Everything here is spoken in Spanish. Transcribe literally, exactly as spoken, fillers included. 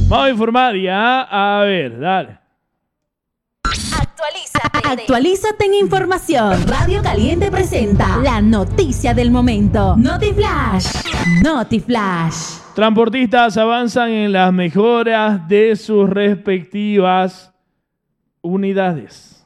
Vamos a informar ya. A ver, dale. Actualízate. Actualízate en información. Radio Caliente presenta la noticia del momento. Notiflash. Notiflash. Transportistas avanzan en las mejoras de sus respectivas unidades.